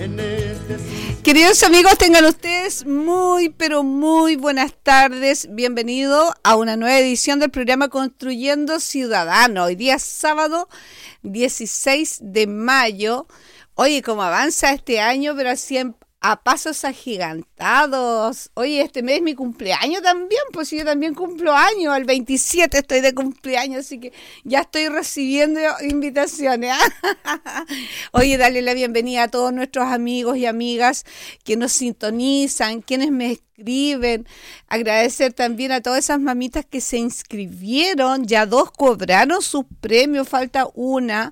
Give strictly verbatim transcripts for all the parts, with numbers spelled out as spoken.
Queridos amigos, tengan ustedes muy, pero muy buenas tardes. Bienvenido a una nueva edición del programa Construyendo Ciudadano. Hoy día es sábado dieciséis de mayo. Oye, cómo avanza este año, pero así en, a pasos agigantados. Oye, este mes es mi cumpleaños también, pues yo también cumplo años. El veintisiete estoy de cumpleaños, así que ya estoy recibiendo invitaciones. Oye, dale la bienvenida a todos nuestros amigos y amigas que nos sintonizan, quienes me escriben. Agradecer también a todas esas mamitas que se inscribieron. Ya dos cobraron sus premios, falta una.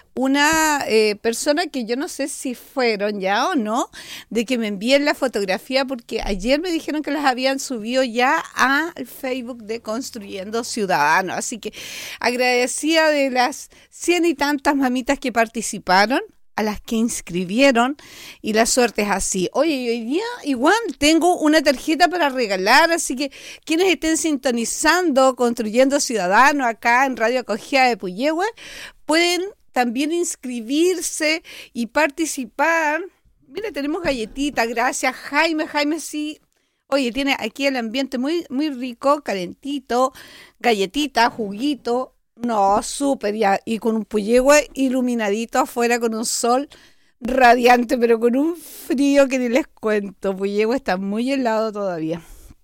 Una eh, persona que yo no sé si fueron ya o no, de que me envíen la fotografía, porque ayer me dijeron que las habían subido ya al Facebook de Construyendo Ciudadanos. Así que agradecida de las cien y tantas mamitas que participaron, a las que inscribieron, y la suerte es así. Oye, hoy día igual tengo una tarjeta para regalar, así que quienes estén sintonizando Construyendo Ciudadanos acá en Radio Acogida de Puyehue, pueden también inscribirse y participar. Mira, tenemos galletitas, gracias Jaime, Jaime sí, oye, tiene aquí el ambiente muy, muy rico, calentito, galletita, juguito, no, súper, ya, y con un Puyehue iluminadito afuera con un sol radiante, pero con un frío que ni les cuento. Puyehue está muy helado todavía.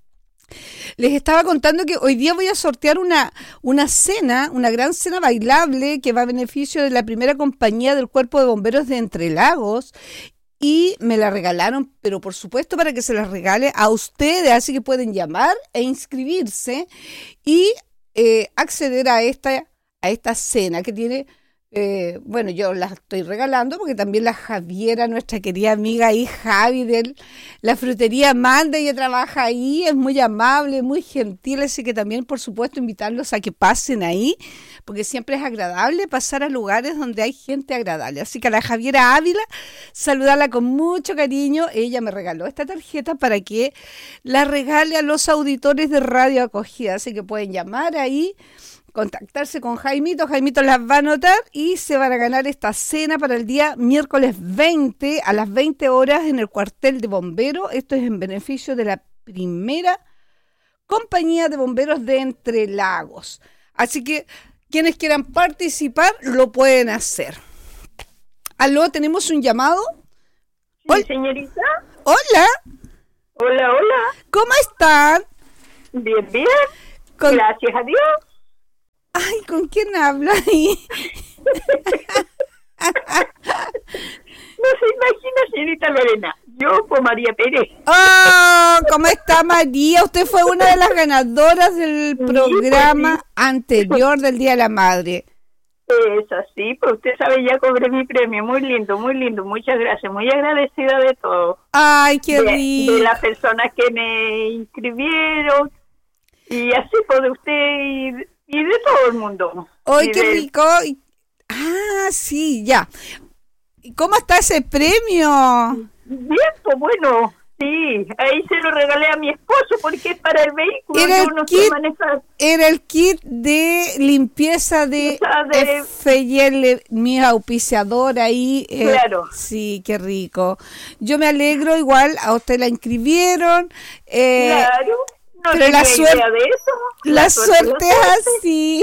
Les estaba contando que hoy día voy a sortear una, una cena, una gran cena bailable que va a beneficio de la primera compañía del Cuerpo de Bomberos de Entre Lagos, y me la regalaron, pero por supuesto para que se la regale a ustedes, así que pueden llamar e inscribirse y eh, acceder a esta, a esta cena que tiene. Eh, bueno, yo las estoy regalando porque también la Javiera, nuestra querida amiga ahí, Javi de la frutería Manda, ella trabaja ahí, es muy amable, muy gentil, así que también por supuesto invitarlos a que pasen ahí, porque siempre es agradable pasar a lugares donde hay gente agradable. Así que a la Javiera Ávila, saludarla con mucho cariño. Ella me regaló esta tarjeta para que la regale a los auditores de Radio Acogida, así que pueden llamar ahí, contactarse con Jaimito, Jaimito las va a anotar y se van a ganar esta cena para el día miércoles veinte a las veinte horas en el cuartel de bomberos. Esto es en beneficio de la primera compañía de bomberos de Entre Lagos. Así que quienes quieran participar lo pueden hacer. ¿Aló? ¿Tenemos un llamado? Sí, ¿Hola? Señorita. Hola. Hola, hola. ¿Cómo están? Bien, bien. Con... Gracias a Dios. Ay, ¿con quién habla ahí? No se imagina, señorita Lorena. Yo con María Pérez. ¡Oh! ¿Cómo está María? Usted fue una de las ganadoras del programa sí, pues, sí. anterior del Día de la Madre. Es así, pues usted sabe, ya cobré mi premio. Muy lindo, muy lindo. Muchas gracias. Muy agradecida de todo. ¡Ay, qué de, rico! De las personas que me inscribieron. Y así, pues, de usted y... Y de todo el mundo. ¡Ay, qué de... rico! Ah, sí, ya. ¿Cómo está ese premio? Bien, pues bueno, sí. Ahí se lo regalé a mi esposo porque es para el vehículo. Era, Yo el, no kit, sé manejar. Era el kit de limpieza de, de... F y L, mi auspiciador ahí. Eh, claro. Sí, qué rico. Yo me alegro, igual, a usted la inscribieron. Eh, claro. No pero la suerte, de eso. La, la suerte, suerte es así.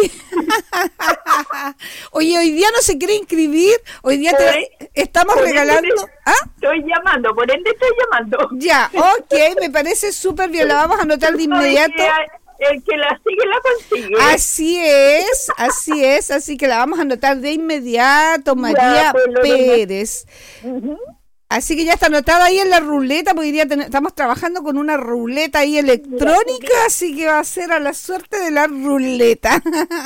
Oye, hoy día no se quiere inscribir. Hoy día te, estamos regalando. Estoy, ¿Ah? estoy llamando, por ende estoy llamando. Ya, ok, me parece súper bien. La vamos a anotar de inmediato. El que la sigue la consigue. Así es, así es. Así que la vamos a anotar de inmediato, María ya, pues, Pérez. Uh-huh. Así que ya está anotada ahí en la ruleta, porque hoy día ten- estamos trabajando con una ruleta ahí electrónica, así que va a ser a la suerte de la ruleta.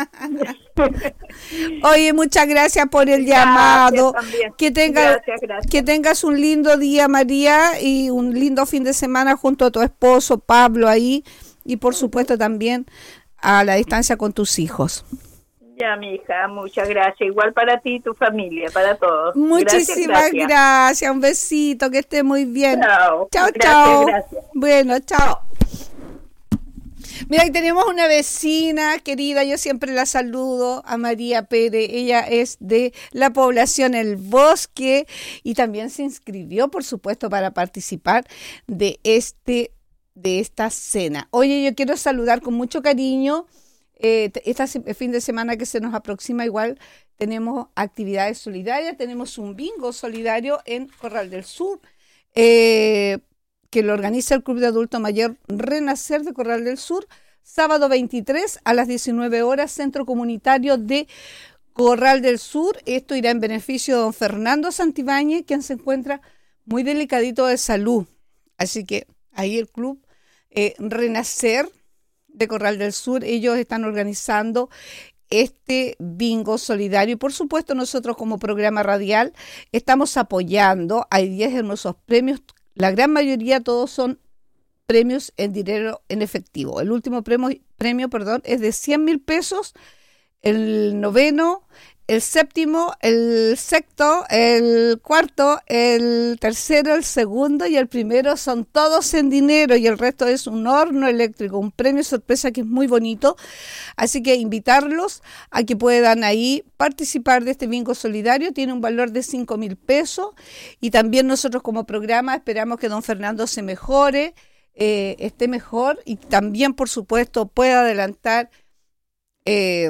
Oye, muchas gracias por el llamado. Que tenga, gracias, gracias. que tengas un lindo día, María, y un lindo fin de semana junto a tu esposo Pablo ahí, y por supuesto también a la distancia con tus hijos. Ya, mi hija, muchas gracias. Igual para ti y tu familia, para todos. Muchísimas gracias, gracias. gracias. Un besito, que esté muy bien. Chao. Chao, gracias, chao. Gracias. Bueno, chao. Mira, aquí tenemos una vecina querida, yo siempre la saludo, a María Pérez. Ella es de la población El Bosque y también se inscribió, por supuesto, para participar de este de esta cena. Oye, yo quiero saludar con mucho cariño. Eh, este fin de semana que se nos aproxima, igual tenemos actividades solidarias, tenemos un bingo solidario en Corral del Sur, eh, que lo organiza el Club de Adulto Mayor Renacer de Corral del Sur, sábado veintitrés a las diecinueve horas, Centro Comunitario de Corral del Sur. Esto irá en beneficio de don Fernando Santibáñez, quien se encuentra muy delicadito de salud. Así que ahí el Club eh, Renacer de Corral del Sur, ellos están organizando este bingo solidario y por supuesto nosotros como programa radial estamos apoyando. Hay diez hermosos premios, la gran mayoría todos son premios en dinero en efectivo. El último premio, premio perdón, es de cien mil pesos, el noveno, el séptimo, el sexto, el cuarto, el tercero, el segundo y el primero son todos en dinero y el resto es un horno eléctrico, un premio sorpresa que es muy bonito. Así que invitarlos a que puedan ahí participar de este bingo solidario. Tiene un valor de cinco mil pesos y también nosotros como programa esperamos que don Fernando se mejore, eh, esté mejor y también por supuesto pueda adelantar eh,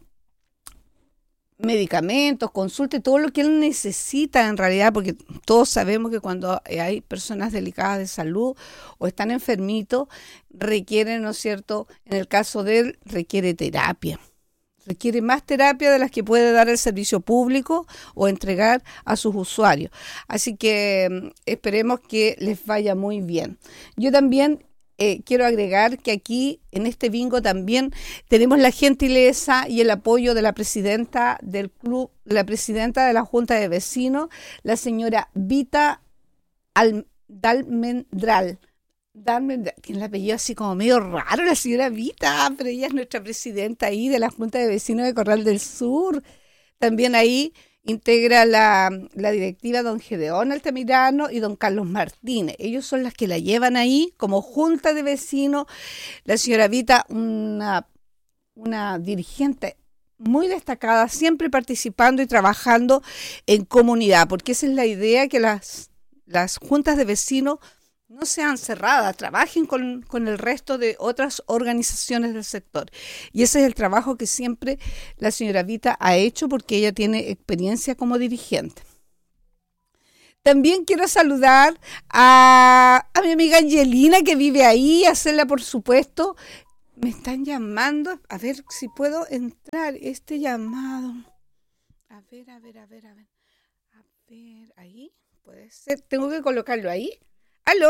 medicamentos, consulte, todo lo que él necesita en realidad, porque todos sabemos que cuando hay personas delicadas de salud o están enfermitos, requieren, ¿no es cierto?, en el caso de él, requiere terapia. Requiere más terapia de las que puede dar el servicio público o entregar a sus usuarios. Así que esperemos que les vaya muy bien. Yo también Eh, quiero agregar que aquí en este bingo también tenemos la gentileza y el apoyo de la presidenta del club, la presidenta de la Junta de Vecinos, la señora Vita Al- Dalmendral. Dalmendral, que es el apellido así como medio raro, la señora Vita, pero ella es nuestra presidenta ahí de la Junta de Vecinos de Corral del Sur. También ahí integra la, la directiva don Gedeón Altamirano y don Carlos Martínez. Ellos son las que la llevan ahí como junta de vecinos. La señora Vita, una, una dirigente muy destacada, siempre participando y trabajando en comunidad, porque esa es la idea, que las, las juntas de vecinos no sean cerradas, trabajen con, con el resto de otras organizaciones del sector. Y ese es el trabajo que siempre la señora Vita ha hecho porque ella tiene experiencia como dirigente. También quiero saludar a, a mi amiga Angelina que vive ahí, hacerla por supuesto. Me están llamando, a ver si puedo entrar este llamado. A ver, a ver, a ver, a ver. A ver, ahí puede ser. Tengo que colocarlo ahí. ¿Aló?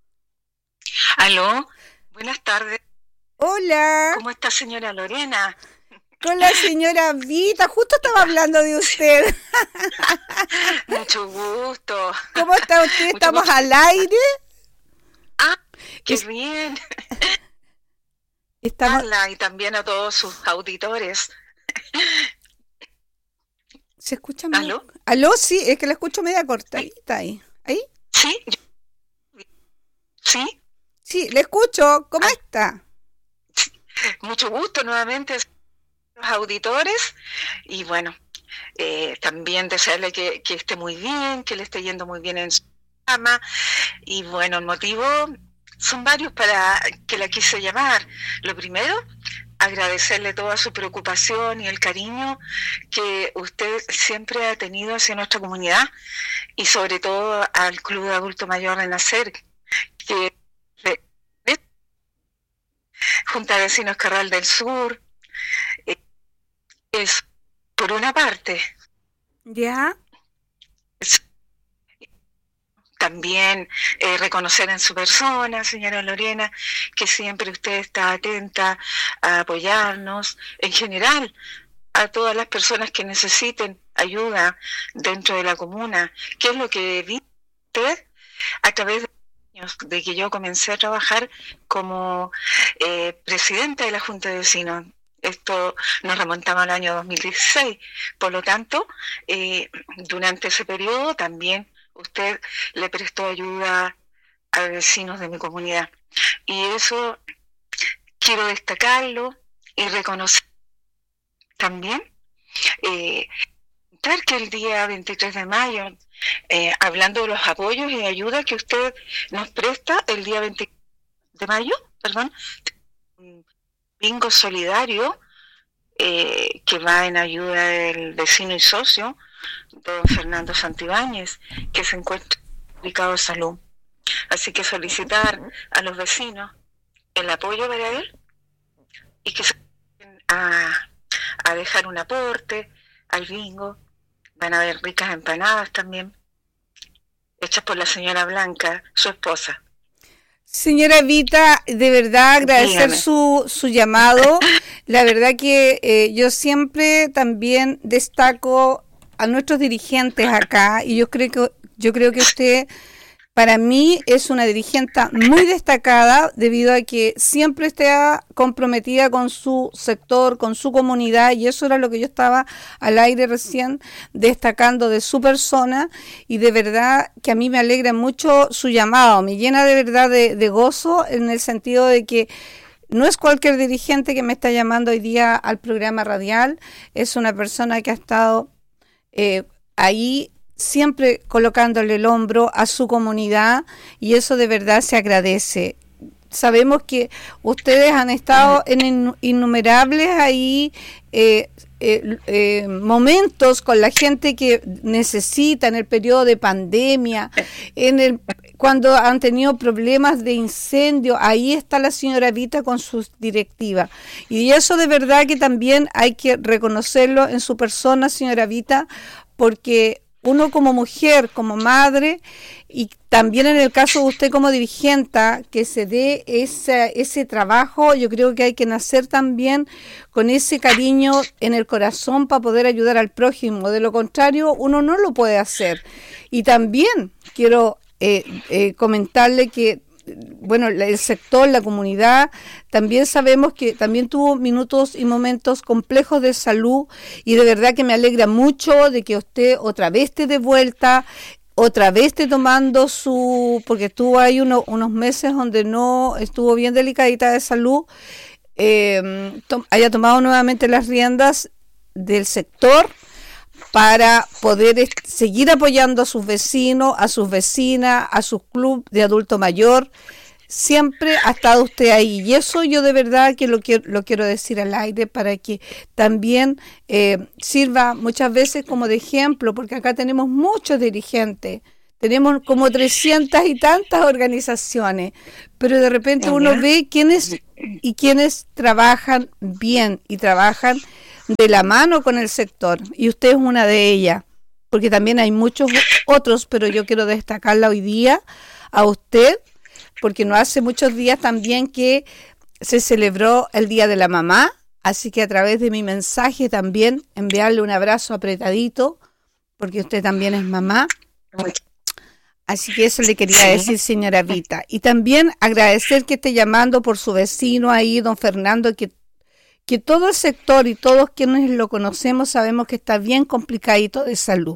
Aló, buenas tardes. Hola. ¿Cómo está, señora Lorena? Con la señora Vita, justo estaba hablando de usted. Mucho gusto. ¿Cómo está usted? Mucho ¿Estamos gusto. al aire? Ah, qué Es- bien. Estamos, Carla, y también a todos sus auditores. ¿se escucha medio? ¿Aló? ¿Aló? Sí, es que la escucho media cortadita ahí. ¿Ahí? ¿Sí? Yo- ¿Sí? Sí, le escucho. ¿Cómo Ah. está? Mucho gusto nuevamente, los auditores. Y bueno, eh, también desearle que, que esté muy bien, que le esté yendo muy bien en su programa. Y bueno, el motivo son varios para que la quise llamar. Lo primero, agradecerle toda su preocupación y el cariño que usted siempre ha tenido hacia nuestra comunidad y sobre todo al Club de Adulto Mayor Renacer, que re- Junta de Vecinos Corral del Sur eh, es, por una parte, ¿Ya? es también eh, reconocer en su persona, señora Lorena, que siempre usted está atenta a apoyarnos, en general, a todas las personas que necesiten ayuda dentro de la comuna, que es lo que vi usted a través de años de que yo comencé a trabajar como eh, presidenta de la Junta de Vecinos. Esto nos remontaba al año dos mil dieciséis, por lo tanto, eh, durante ese periodo también usted le prestó ayuda a vecinos de mi comunidad. Y eso quiero destacarlo y reconocer también eh, que el día veintitrés de mayo, eh, hablando de los apoyos y ayudas que usted nos presta, el día veinte de mayo, perdón, un bingo solidario eh, que va en ayuda del vecino y socio, don Fernando Santibáñez, que se encuentra ubicado de salud. Así que solicitar a los vecinos el apoyo para él y que se a, a dejar un aporte al bingo. Van a haber ricas empanadas también, hechas por la señora Blanca, su esposa. Señora Evita, de verdad agradecer su, su llamado. La verdad que eh, yo siempre también destaco a nuestros dirigentes acá, y yo creo que yo creo que usted para mí es una dirigente muy destacada debido a que siempre está comprometida con su sector, con su comunidad, y eso era lo que yo estaba al aire recién destacando de su persona, y de verdad que a mí me alegra mucho su llamado, me llena de verdad de, de gozo en el sentido de que no es cualquier dirigente que me está llamando hoy día al programa radial, es una persona que ha estado eh, ahí siempre colocándole el hombro a su comunidad, y eso de verdad se agradece. Sabemos que ustedes han estado en innumerables ahí eh, eh, eh, momentos con la gente que necesita en el periodo de pandemia, en el cuando han tenido problemas de incendio, ahí está la señora Evita con sus directivas. Y eso de verdad que también hay que reconocerlo en su persona, señora Evita, porque uno como mujer, como madre, y también en el caso de usted como dirigente, que se dé ese, ese trabajo, yo creo que hay que nacer también con ese cariño en el corazón para poder ayudar al prójimo. De lo contrario, uno no lo puede hacer. Y también quiero eh, eh, comentarle que bueno, el sector, la comunidad, también sabemos que también tuvo minutos y momentos complejos de salud, y de verdad que me alegra mucho de que usted otra vez esté de vuelta, otra vez esté tomando su, porque estuvo ahí uno, unos meses donde no estuvo bien delicadita de salud, eh, to, haya tomado nuevamente las riendas del sector para poder seguir apoyando a sus vecinos, a sus vecinas, a sus clubes de adulto mayor. Siempre ha estado usted ahí, y eso yo de verdad que lo quiero, lo quiero decir al aire para que también eh, sirva muchas veces como de ejemplo, porque acá tenemos muchos dirigentes, tenemos como trescientas y tantas organizaciones, pero de repente uno ve quiénes y quiénes trabajan bien y trabajan de la mano con el sector, y usted es una de ellas, porque también hay muchos otros, pero yo quiero destacarla hoy día a usted, porque no hace muchos días también que se celebró el Día de la Mamá, así que a través de mi mensaje también enviarle un abrazo apretadito, porque usted también es mamá, así que eso le quería decir, señora Evita, y también agradecer que esté llamando por su vecino ahí, don Fernando, que que todo el sector y todos quienes lo conocemos sabemos que está bien complicadito de salud.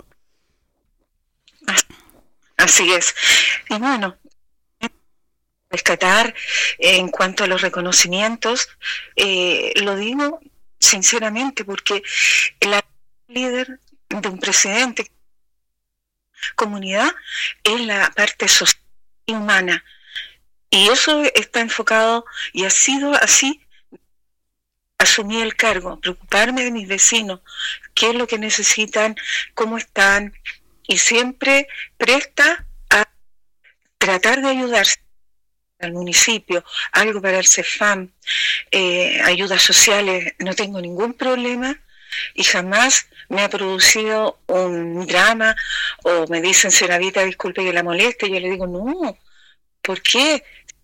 Así es. Y bueno, rescatar eh, en cuanto a los reconocimientos, eh, lo digo sinceramente porque la líder de un presidente comunidad es la parte social y humana, y eso está enfocado y ha sido así. Asumí el cargo, preocuparme de mis vecinos, qué es lo que necesitan, cómo están, y siempre presta a tratar de ayudar al municipio, algo para el CEFAM, eh, ayudas sociales, no tengo ningún problema, y jamás me ha producido un drama, o me dicen, señora Evita, disculpe que la moleste, y yo le digo, no, ¿por qué?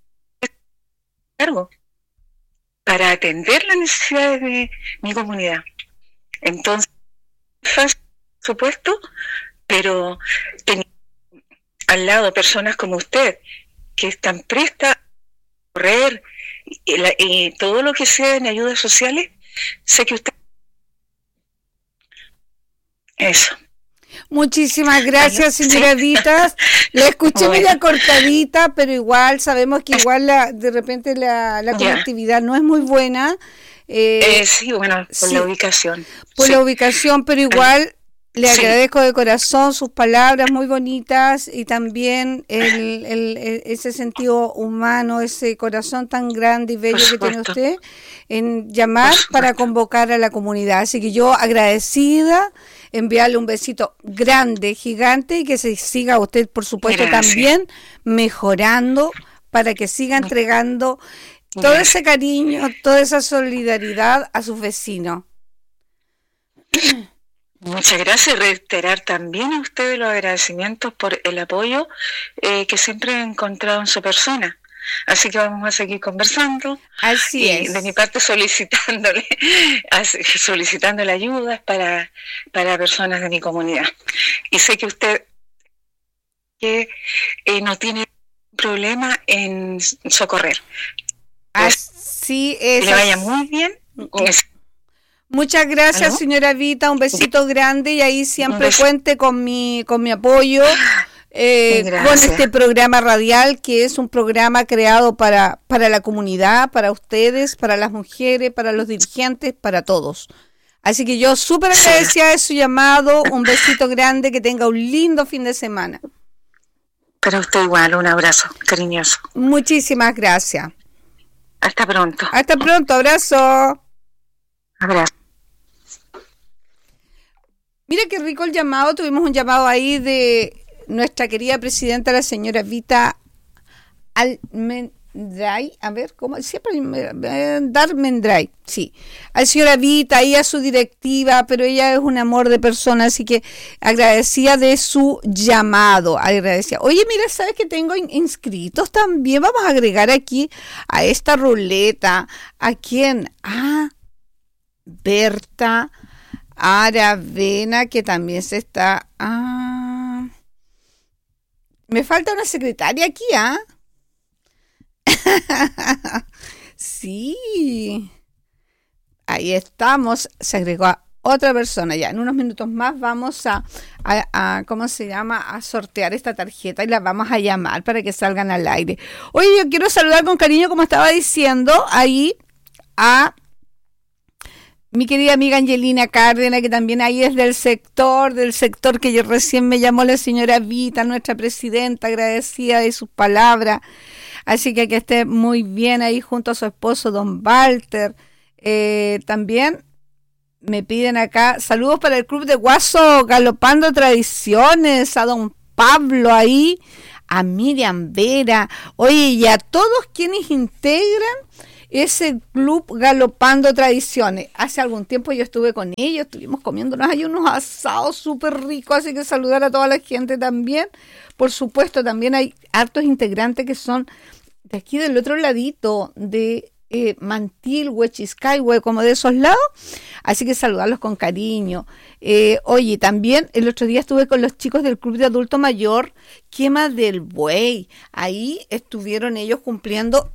Cargo para atender las necesidades de mi comunidad. Entonces, por supuesto, pero tenía al lado personas como usted, que están prestas a correr, y, la, y todo lo que sea en ayudas sociales, sé que usted... Eso. Muchísimas gracias, señora Vita. La escuché bueno. media cortadita, pero igual sabemos que igual la, de repente la, la conectividad yeah. no es muy buena. Eh, eh, sí, bueno, por sí, la ubicación. Por sí. la ubicación, pero igual le sí. agradezco de corazón sus palabras muy bonitas y también el, el, el, ese sentido humano, ese corazón tan grande y bello que tiene usted en llamar para convocar a la comunidad. Así que yo agradecida, enviarle un besito grande, gigante y que se siga usted, por supuesto, Gracias. también mejorando para que siga entregando todo ese cariño, toda esa solidaridad a sus vecinos. Muchas gracias y reiterar también a ustedes los agradecimientos por el apoyo eh, que siempre he encontrado en su persona. Así que vamos a seguir conversando. Así y es. De mi parte solicitándole, solicitándole ayudas para, para personas de mi comunidad. Y sé que usted que eh, no tiene problema en socorrer. Así es. Que le vaya muy bien con ese. Muchas gracias, ¿Aló? señora Vita, un besito grande y ahí siempre cuente con mi con mi apoyo eh, con este programa radial que es un programa creado para, para la comunidad, para ustedes, para las mujeres, para los dirigentes, para todos. Así que yo súper agradecida de su llamado, un besito grande, que tenga un lindo fin de semana. Para usted igual, un abrazo cariñoso. Muchísimas gracias. Hasta pronto. Hasta pronto, abrazo. Abrazo. Mira qué rico el llamado, tuvimos un llamado ahí de nuestra querida presidenta, la señora Vita Almendray, a ver, ¿cómo? Siempre Darmendray, sí, a la señora Vita y a su directiva, pero ella es un amor de persona, así que agradecida de su llamado, agradecida. Oye, mira, ¿sabes que tengo inscritos también? Vamos a agregar aquí a esta ruleta, ¿a quién? A Berta Aravena, que también se está... Ah, me falta una secretaria aquí, ¿ah? ¿eh? Sí. Ahí estamos. Se agregó a otra persona. Ya en unos minutos más vamos a, a, a, ¿cómo se llama? A sortear esta tarjeta y la vamos a llamar para que salgan al aire. Oye, yo quiero saludar con cariño, como estaba diciendo, ahí a... mi querida amiga Angelina Cárdenas, que también ahí es del sector, del sector que recién me llamó la señora Vita, nuestra presidenta, agradecida de sus palabras. Así que que esté muy bien ahí junto a su esposo, don Walter. Eh, también me piden acá saludos para el Club de Guaso Galopando Tradiciones, a don Pablo ahí, a Miriam Vera, oye, y a todos quienes integran ese club Galopando Tradiciones. Hace algún tiempo yo estuve con ellos, estuvimos comiéndonos ahí unos asados súper ricos, así que saludar a toda la gente también. Por supuesto, también hay hartos integrantes que son de aquí del otro ladito, de eh, Mantil, Huechiscahue, como de esos lados, así que saludarlos con cariño. Eh, oye, también el otro día estuve con los chicos del Club de Adulto Mayor, Quema del Buey. Ahí estuvieron ellos cumpliendo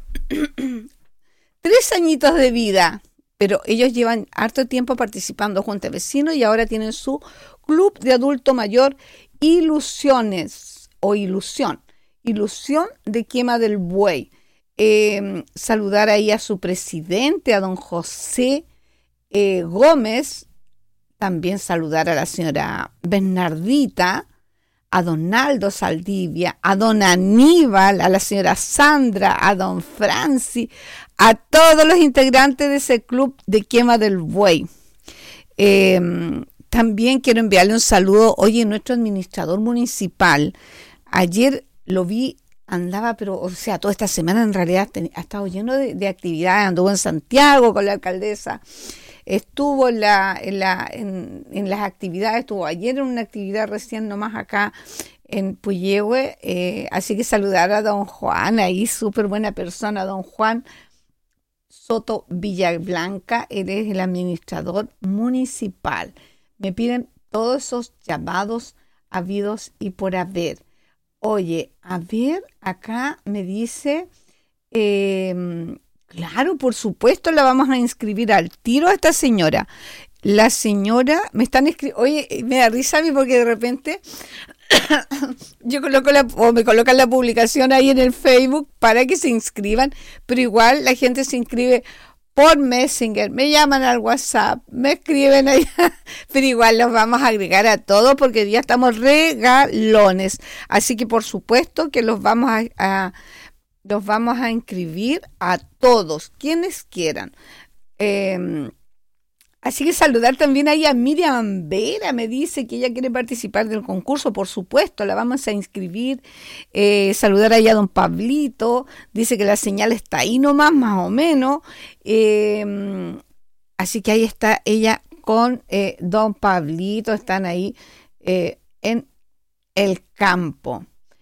tres añitos de vida, pero ellos llevan harto tiempo participando junto a vecinos y ahora tienen su Club de Adulto Mayor Ilusiones o Ilusión, Ilusión de Quema del Buey. Eh, saludar ahí a su presidente, a don José eh, Gómez, también saludar a la señora Bernardita, a don Aldo Saldivia, a don Aníbal, a la señora Sandra, a don Francis, a todos los integrantes de ese club de Quema del Buey. Eh, también quiero enviarle un saludo, oye, nuestro administrador municipal, ayer lo vi, andaba, pero, o sea, toda esta semana en realidad ten, ha estado lleno de, de actividades, anduvo en Santiago con la alcaldesa, estuvo en, la, en, la, en, en las actividades, estuvo ayer en una actividad recién nomás acá en Puyehue, eh, así que saludar a don Juan, ahí súper buena persona, don Juan Soto Villablanca, él es el administrador municipal. Me piden todos esos llamados habidos y por haber. Oye, a ver, acá me dice, eh, claro, por supuesto la vamos a inscribir al tiro a esta señora. la señora, me están escribiendo, oye, me da risa a mí porque de repente yo coloco la, o me colocan la publicación ahí en el Facebook para que se inscriban, pero igual la gente se inscribe por Messenger, me llaman al WhatsApp, me escriben ahí, pero igual los vamos a agregar a todos porque ya estamos regalones, así que por supuesto que los vamos a, a los vamos a inscribir a todos, quienes quieran. Eh, Así que saludar también ahí a Miriam Vera, me dice que ella quiere participar del concurso, por supuesto, la vamos a inscribir. Eh, saludar ahí a don Pablito, dice que la señal está ahí nomás, más o menos. Eh, así que ahí está ella con eh, don Pablito, están ahí eh, en el campo.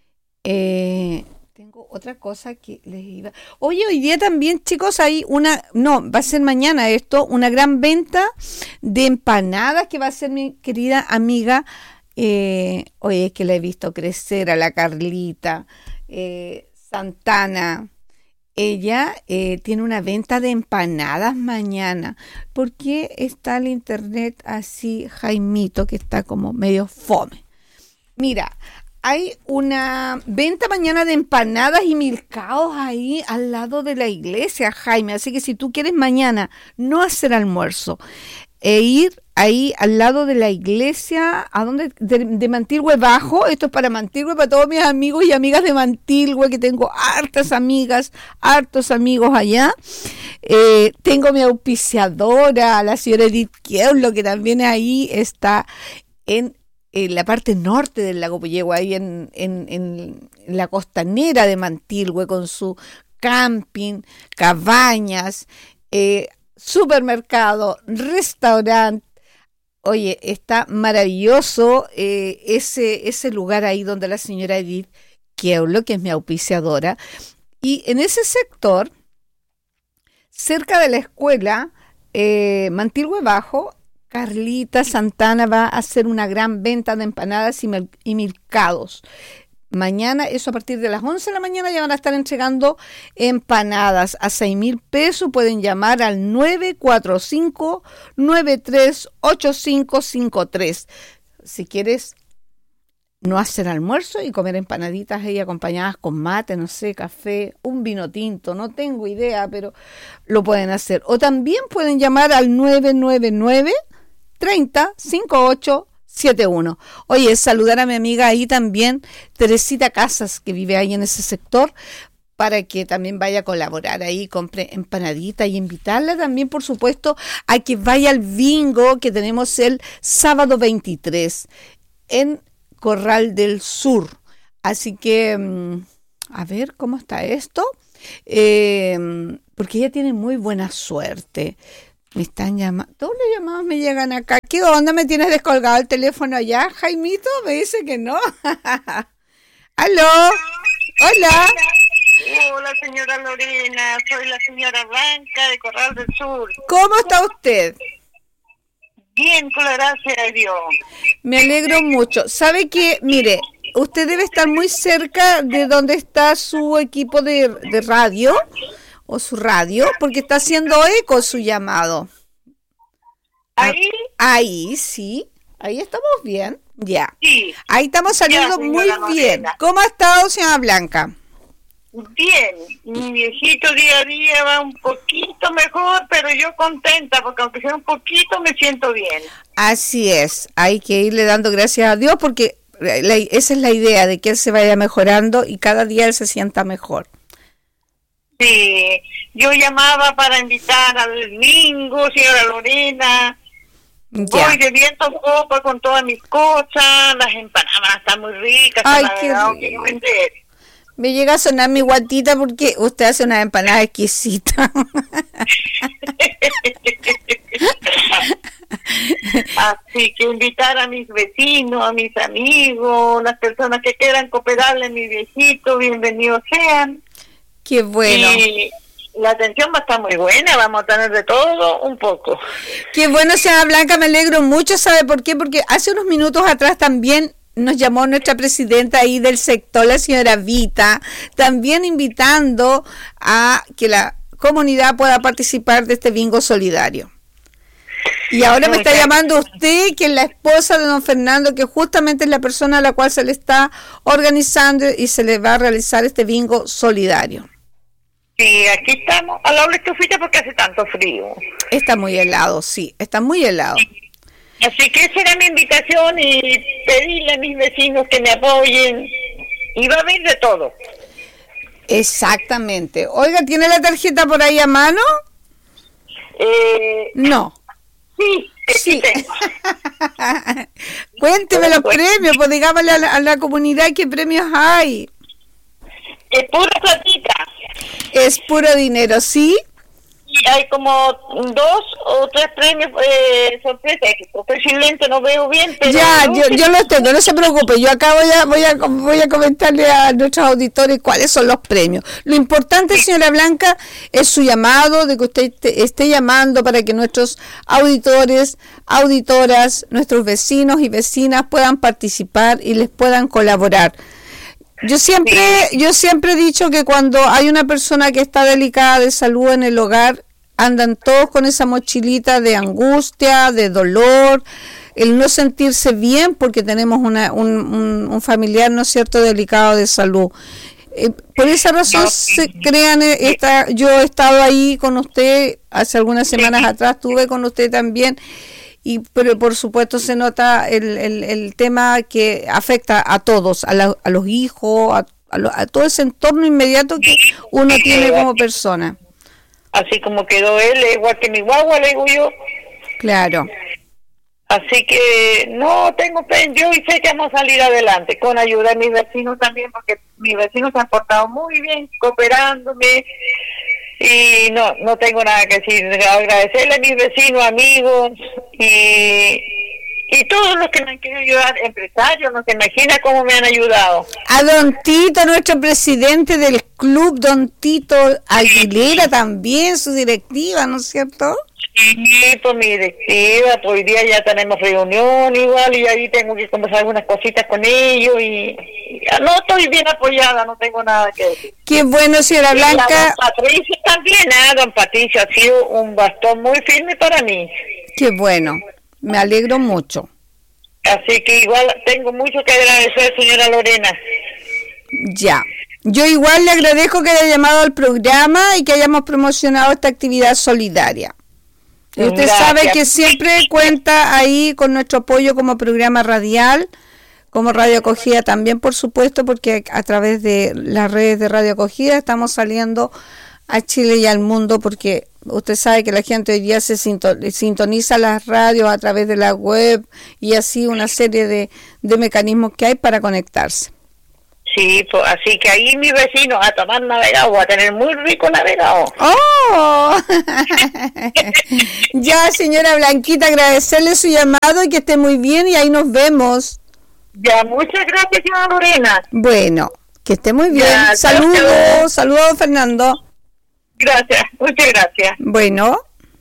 Eh, Tengo otra cosa que les iba... Oye, hoy día también, chicos, hay una... No, va a ser mañana esto, una gran venta de empanadas que va a hacer mi querida amiga. Eh, oye, es que la he visto crecer a la Carlita eh, Santana. Ella eh, tiene una venta de empanadas mañana. ¿Por qué está el internet así, Jaimito, que está como medio fome? Mira... Hay una venta mañana de empanadas y milcaos ahí al lado de la iglesia, Jaime. Así que si tú quieres mañana no hacer almuerzo e ir ahí al lado de la iglesia, ¿a dónde? De, de Mantilhue Bajo. Esto es para Mantilhue, para todos mis amigos y amigas de Mantilhue, que tengo hartas amigas, hartos amigos allá. Eh, tengo mi auspiciadora, la señora Edith Kieulo, que también ahí está en en la parte norte del lago Puyehue, ahí en, en, en la costanera de Mantilhue, con su camping, cabañas, eh, supermercado, restaurante. Oye, está maravilloso eh, ese, ese lugar ahí donde la señora Edith Kieulo, que es mi auspiciadora, y en ese sector, cerca de la escuela eh, Mantilhue Bajo, Carlita Santana va a hacer una gran venta de empanadas y, mil, y milcados. Mañana, eso a partir de las once de la mañana, ya van a estar entregando empanadas a seis mil pesos. Pueden llamar al nueve cuatro cinco, nueve tres ocho cinco cinco tres. Si quieres no hacer almuerzo y comer empanaditas ahí acompañadas con mate, no sé, café, un vino tinto, no tengo idea, pero lo pueden hacer. O también pueden llamar al nueve nueve nueve, treinta, cincuenta y ocho setenta y uno. Oye, saludar a mi amiga ahí también, Teresita Casas, que vive ahí en ese sector, para que también vaya a colaborar ahí, compre empanadita, y invitarla también, por supuesto, a que vaya al bingo que tenemos el sábado veintitrés en Corral del Sur. Así que, a ver cómo está esto, eh, porque ella tiene muy buena suerte. Me están llamando, todos los llamados me llegan acá. ¿Qué onda? ¿Me tienes descolgado el teléfono allá, Jaimito? Me dice que no. ¿Aló? Hola. Hola, señora Lorena. Soy la señora Blanca de Corral del Sur. ¿Cómo está usted? Bien, con la gracia de Dios. Me alegro mucho. ¿Sabe qué? Mire, usted debe estar muy cerca de donde está su equipo de, de radio o su radio, porque está haciendo eco su llamado. ¿Ahí? Ahí, sí. Ahí estamos bien. Ya. Sí. Ahí estamos saliendo Ya, muy Lorena. bien. ¿Cómo ha estado, señora Blanca? Bien. Mi viejito día a día va un poquito mejor, pero yo contenta, porque aunque sea un poquito, me siento bien. Así es. Hay que irle dando gracias a Dios, porque la, esa es la idea, de que él se vaya mejorando y cada día él se sienta mejor. Sí, yo llamaba para invitar al bingo, señora Lorena. Ya. Voy de viento en popa con todas mis cosas, las empanadas están muy ricas. Ay, la qué verdad, rico. quiero vender. Me llega a sonar mi guatita porque usted hace una empanada exquisita. Así que invitar a mis vecinos, a mis amigos, las personas que quieran cooperarle a mi viejito, bienvenidos sean. Qué bueno. Y la atención va a estar muy buena, vamos a tener de todo un poco. Qué bueno, señora Blanca, me alegro mucho. ¿Sabe por qué? Porque hace unos minutos atrás también nos llamó nuestra presidenta ahí del sector, la señora Vita, también invitando a que la comunidad pueda participar de este bingo solidario. Y ahora me está llamando usted, que es la esposa de don Fernando, que justamente es la persona a la cual se le está organizando y se le va a realizar este bingo solidario. Sí, aquí estamos, al lado de la estufita porque hace tanto frío. Está muy helado, sí, está muy helado. Así que esa era mi invitación y pedirle a mis vecinos que me apoyen. Y va a haber de todo. Exactamente. Oiga, ¿tiene la tarjeta por ahí a mano? Eh, no. Sí, sí. Cuénteme los premios, pues digámosle a la, a la comunidad qué premios hay. Es pura platita. Es puro dinero, ¿sí? Y hay como dos o tres premios eh, sorpresa. Estoy sin lente, no veo bien, pero... Ya, yo, yo los tengo, no se preocupe. Yo acá voy a, voy a, voy a comentarle a nuestros auditores cuáles son los premios. Lo importante, señora Blanca, es su llamado, de que usted te, esté llamando para que nuestros auditores, auditoras, nuestros vecinos y vecinas puedan participar y les puedan colaborar. Yo siempre, sí. yo siempre he dicho que cuando hay una persona que está delicada de salud en el hogar, andan todos con esa mochilita de angustia, de dolor, el no sentirse bien porque tenemos una, un, un, un familiar, ¿no es cierto?, delicado de salud. Eh, por esa razón, no. se crean, esta, yo he estado ahí con usted, hace algunas semanas sí. atrás estuve con usted también, y pero por supuesto se nota el, el, el tema que afecta a todos, a, la, a los hijos, a, a, lo, a todo ese entorno inmediato que uno tiene como persona. Así como quedó él, igual que mi guagua, le digo yo. Claro. Así que no tengo pena, yo y sé que vamos a salir adelante, con ayuda de mis vecinos también, porque mis vecinos se han portado muy bien, cooperándome. Y no, no tengo nada que decir, agradecerle a mis vecinos, amigos y, y todos los que me han querido ayudar, empresarios, no se imagina cómo me han ayudado. A don Tito, nuestro presidente del club, don Tito Aguilera también, su directiva, ¿no es cierto? Sí, pues mi directiva, pues hoy día ya tenemos reunión igual y ahí tengo que conversar algunas cositas con ellos y, y no estoy bien apoyada, no tengo nada que decir. Qué bueno, señora Blanca. Y don Patricio también, ah, don Patricio ha sido un bastón muy firme para mí. Qué bueno, me alegro mucho. Así que igual tengo mucho que agradecer, señora Lorena. Ya. Yo igual le agradezco que haya llamado al programa y que hayamos promocionado esta actividad solidaria. Y usted Gracias. sabe que siempre cuenta ahí con nuestro apoyo como programa radial, como Radio Acogida también, por supuesto, porque a través de las redes de Radio Acogida estamos saliendo a Chile y al mundo, porque usted sabe que la gente hoy día se sintoniza las radios a través de la web y así una serie de, de mecanismos que hay para conectarse. Sí, pues, así que ahí mis vecinos a tomar navegado, a tener muy rico navegado. ¡Oh! Ya, señora Blanquita, agradecerle su llamado y que esté muy bien y ahí nos vemos. Ya, muchas gracias, señora Lorena. Bueno, que esté muy bien. Ya, saludos, saludos, Fernando. Gracias, muchas gracias. Bueno.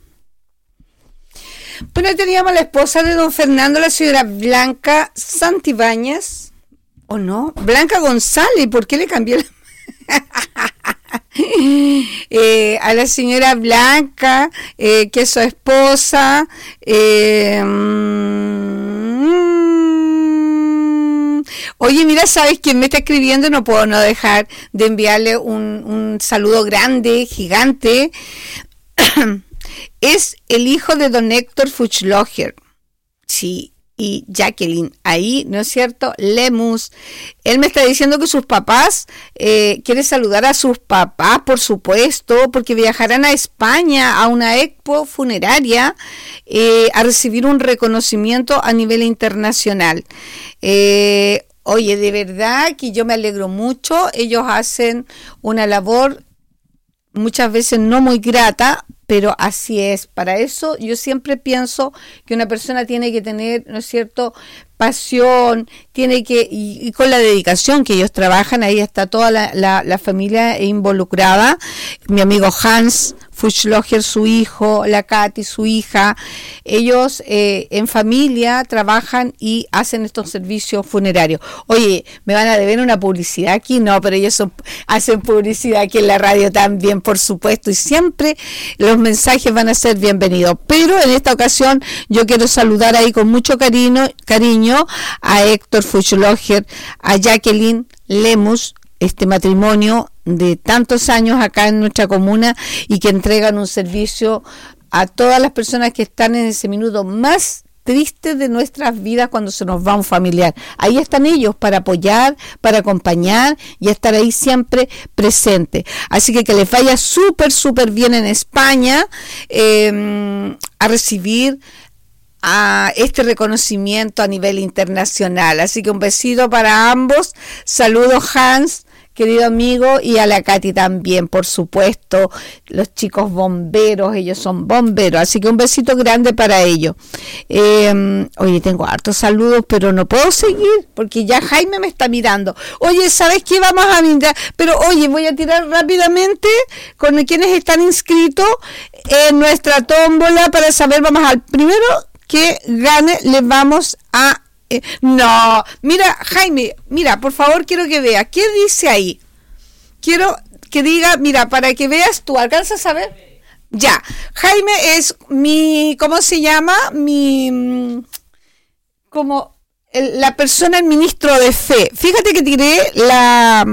Bueno, teníamos a la esposa de don Fernando, la señora Blanca Santibáñez. ¿O no? Blanca González, ¿por qué le cambié la... eh, a la señora Blanca, eh, que es su esposa? Eh, mm, oye, mira, ¿sabes quién me está escribiendo? No puedo no dejar de enviarle un, un saludo grande, gigante. Es el hijo de don Héctor Fuchloger. Sí. Y Jacqueline, ahí, ¿no es cierto? Lemus, él me está diciendo que sus papás, eh, quiere saludar a sus papás, por supuesto, porque viajarán a España a una expo funeraria eh, a recibir un reconocimiento a nivel internacional. Eh, oye, de verdad que yo me alegro mucho, ellos hacen una labor muchas veces no muy grata, pero así es. Para eso yo siempre pienso que una persona tiene que tener, ¿no es cierto?, pasión, tiene que, y, y con la dedicación que ellos trabajan, ahí está toda la, la, la familia involucrada. Mi amigo Hans Fuchsloger, su hijo, la Katy, su hija. Ellos eh, en familia trabajan y hacen estos servicios funerarios. Oye, ¿me van a deber una publicidad aquí? No, pero ellos son, hacen publicidad aquí en la radio también, por supuesto, y siempre los mensajes van a ser bienvenidos. Pero en esta ocasión yo quiero saludar ahí con mucho cariño, cariño a Héctor Fuchsloger, a Jacqueline Lemus, este matrimonio de tantos años acá en nuestra comuna y que entregan un servicio a todas las personas que están en ese minuto más triste de nuestras vidas cuando se nos va un familiar. Ahí están ellos para apoyar, para acompañar y estar ahí siempre presente. Así que que les vaya súper, súper bien en España eh, a recibir a este reconocimiento a nivel internacional. Así que un besito para ambos. Saludos, Hans, querido amigo, y a la Katy también, por supuesto, los chicos bomberos, ellos son bomberos, así que un besito grande para ellos. Eh, oye, tengo hartos saludos, pero no puedo seguir, porque ya Jaime me está mirando. Oye, ¿sabes qué? Vamos a mirar, pero oye, voy a tirar rápidamente con quienes están inscritos en nuestra tómbola para saber, vamos al primero que gane, le vamos a... Eh, no, mira, Jaime, mira, por favor, quiero que vea, ¿qué dice ahí? Quiero que diga, mira, para que veas tú, ¿alcanzas a ver? Ya, Jaime es mi, ¿cómo se llama? Mi, como el, la persona, el ministro de fe. Fíjate que tiré la...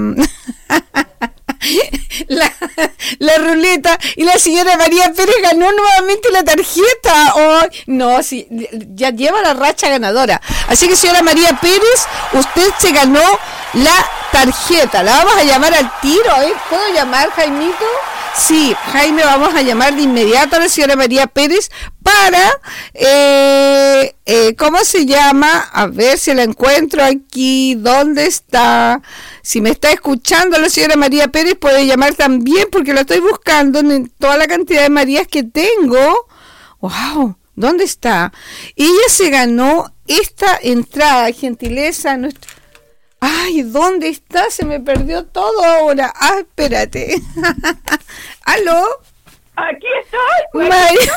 La, la ruleta y la señora María Pérez ganó nuevamente la tarjeta. Oh, no, sí, ya lleva la racha ganadora. Así que, señora María Pérez, usted se ganó la tarjeta. La vamos a llamar al tiro, ¿eh? ¿Puedo llamar, Jaimito? Sí, Jaime, vamos a llamar de inmediato a la señora María Pérez para, eh, eh, ¿cómo se llama? A ver si la encuentro aquí. ¿Dónde está? Si me está escuchando la señora María Pérez, puede llamar también, porque la estoy buscando en toda la cantidad de Marías que tengo. ¡Wow! ¿Dónde está? Ella se ganó esta entrada, gentileza. Nuestra... Ay, ¿dónde está? Se me perdió todo ahora. Ah, espérate. ¿Aló? Aquí estoy. Pues, María...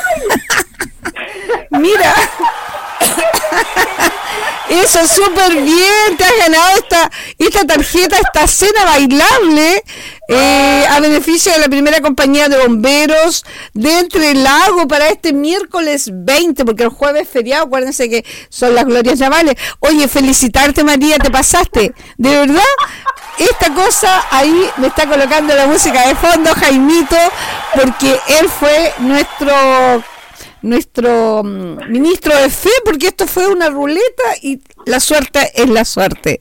Mira. Eso, súper bien, te has ganado esta, esta tarjeta, esta cena bailable eh, a beneficio de la primera compañía de bomberos de Entre Lago para este miércoles veinte, porque el jueves es feriado, acuérdense que son las glorias navales. Oye, felicitarte, María, te pasaste, de verdad. Esta cosa ahí me está colocando la música de fondo, Jaimito, porque él fue nuestro... nuestro um, ministro de fe, porque esto fue una ruleta y la suerte es la suerte.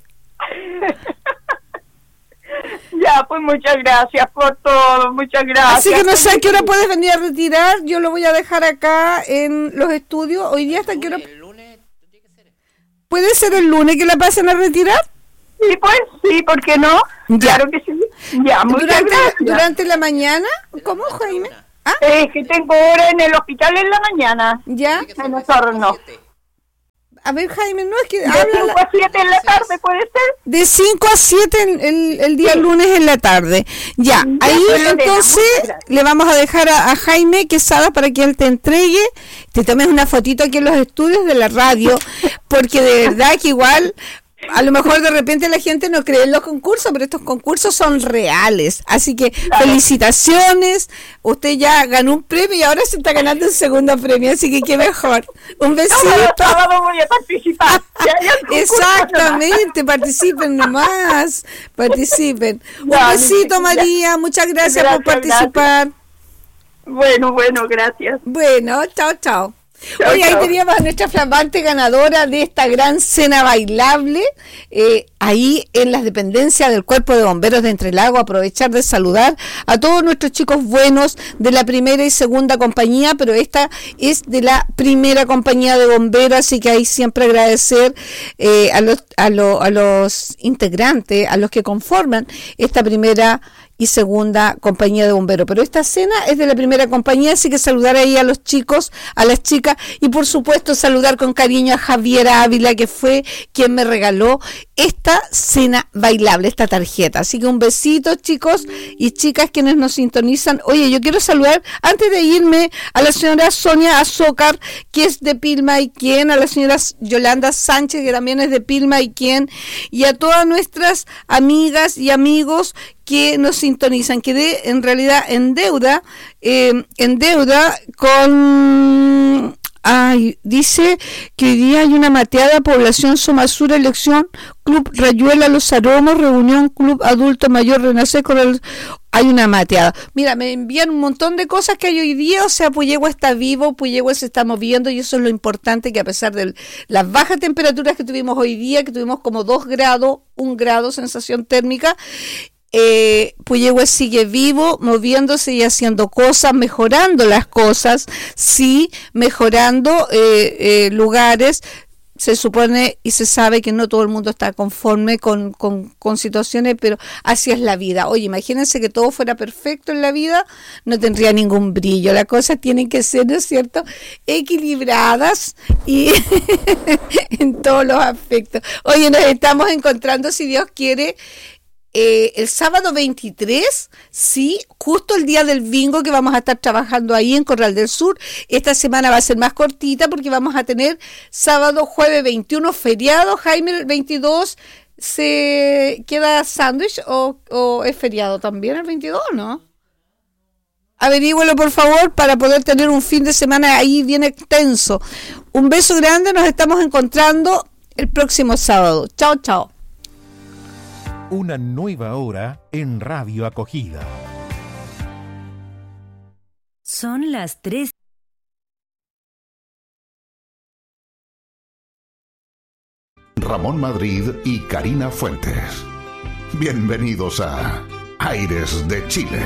Ya, pues muchas gracias por todo, muchas gracias. Así que no sé a qué hora puedes venir a retirar, yo lo voy a dejar acá en los estudios. Hoy día hasta qué hora... ¿Puede ser el lunes que la pasen a retirar? Sí, pues sí, ¿por qué no? Ya. Claro que sí. Ya, muchas durante, gracias. durante la mañana, ¿cómo, Jaime? ¿Ah? Eh, que tengo hora en el hospital en la mañana. ¿Ya? En Osorno. A ver, Jaime, no es que... De cinco a siete en la tarde, ¿puede ser? De cinco a siete el, el, el día sí. lunes en la tarde. Ya, ya ahí entonces le vamos a dejar a, a Jaime Quesada para que él te entregue, te tomes una fotito aquí en los estudios de la radio, porque de verdad que igual... A lo mejor de repente la gente no cree en los concursos, pero estos concursos son reales. Así que claro. Felicitaciones. Usted ya ganó un premio y ahora se está ganando un segundo premio. Así que qué mejor. Un besito. No, sábado voy a participar. Exactamente, participen nomás. Participen. Un no, besito, María. Muchas gracias, gracias por participar. Gracias. Bueno, bueno, gracias. Bueno, chao, chao. Chao, Hoy ahí chao. teníamos a nuestra flamante ganadora de esta gran cena bailable, eh, ahí en las dependencias del Cuerpo de Bomberos de Entre Lagos. Aprovechar de saludar a todos nuestros chicos buenos de la primera y segunda compañía, pero esta es de la primera compañía de bomberos, así que ahí siempre agradecer eh, a, los, a, lo, a los integrantes, a los que conforman esta primera y segunda compañía de bomberos. Pero esta cena es de la primera compañía, así que saludar ahí a los chicos, a las chicas, y por supuesto saludar con cariño a Javier Ávila, que fue quien me regaló esta cena bailable, esta tarjeta. Así que un besito, chicos y chicas quienes nos sintonizan. Oye, yo quiero saludar, antes de irme, a la señora Sonia Azócar, que es de Pilma y quien, a la señora Yolanda Sánchez, que también es de Pilma y quien, y a todas nuestras amigas y amigos que nos sintonizan. Quedé en realidad en deuda, eh, en deuda con... Ay, dice que hoy día hay una mateada, población Somasura, elección, Club Rayuela, Los Aromos, reunión, Club Adulto Mayor, Renacer, Coral... Hay una mateada. Mira, me envían un montón de cosas que hay hoy día, o sea, Puyehue está vivo, Puyehue se está moviendo, y eso es lo importante, que a pesar de las bajas temperaturas que tuvimos hoy día, que tuvimos como dos grados, un grado, sensación térmica, Eh, Puyehue sigue vivo, moviéndose y haciendo cosas, mejorando las cosas, sí, mejorando eh, eh, lugares. Se supone y se sabe que no todo el mundo está conforme con, con, con situaciones, pero así es la vida. Oye, imagínense que todo fuera perfecto en la vida, no tendría ningún brillo. Las cosas tienen que ser, ¿no es cierto?, equilibradas y en todos los aspectos. Oye, nos estamos encontrando, si Dios quiere, Eh, el sábado veintitrés, sí, justo el día del bingo, que vamos a estar trabajando ahí en Corral del Sur. Esta semana va a ser más cortita porque vamos a tener sábado, jueves veintiuno, feriado. Jaime, el veintidós se queda sándwich o, o es feriado también el veintidós, ¿no? Averígüelo, por favor, para poder tener un fin de semana ahí bien extenso. Un beso grande, nos estamos encontrando el próximo sábado. Chao, chao. Una nueva hora en Radio Acogida. Son las tres. Ramón Madrid y Karina Fuentes. Bienvenidos a Aires de Chile.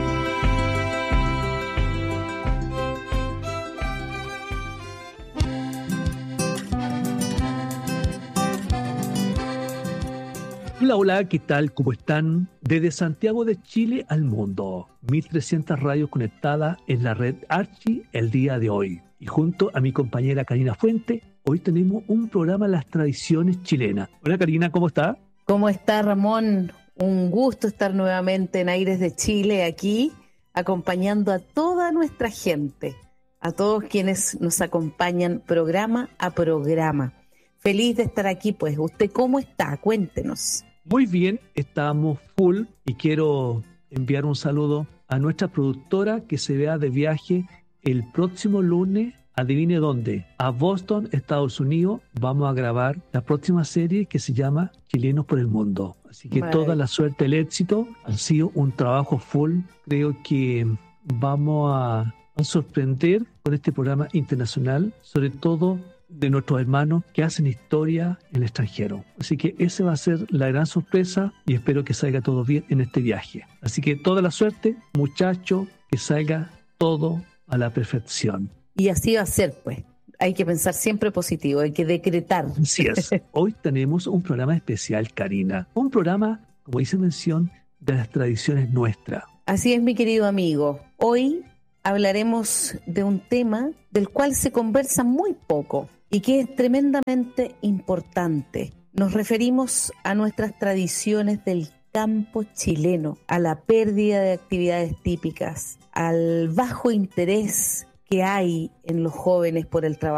Hola, hola, ¿qué tal? ¿Cómo están? Desde Santiago de Chile al mundo, mil trescientas radios conectadas en la red Archi el día de hoy. Y junto a mi compañera Karina Fuente, hoy tenemos un programa Las Tradiciones Chilenas. Hola Karina, ¿cómo está? ¿Cómo está, Ramón? Un gusto estar nuevamente en Aires de Chile, aquí, acompañando a toda nuestra gente, a todos quienes nos acompañan programa a programa. Feliz de estar aquí, pues. ¿Usted cómo está? Cuéntenos. Muy bien, estamos full y quiero enviar un saludo a nuestra productora que se vea de viaje el próximo lunes. Adivine dónde, a Boston, Estados Unidos. Vamos a grabar la próxima serie que se llama Chilenos por el Mundo. Así que vale. Toda la suerte, el éxito. Ha sido un trabajo full. Creo que vamos a, a sorprender con este programa internacional, sobre todo de nuestros hermanos que hacen historia en el extranjero. Así que esa va a ser la gran sorpresa y espero que salga todo bien en este viaje. Así que toda la suerte, muchachos, que salga todo a la perfección. Y así va a ser, pues. Hay que pensar siempre positivo, hay que decretar. Así es. Hoy tenemos un programa especial, Karina. Un programa, como dice mención, de las tradiciones nuestras. Así es, mi querido amigo. Hoy hablaremos de un tema del cual se conversa muy poco y que es tremendamente importante. Nos referimos a nuestras tradiciones del campo chileno, a la pérdida de actividades típicas, al bajo interés que hay en los jóvenes por el trabajo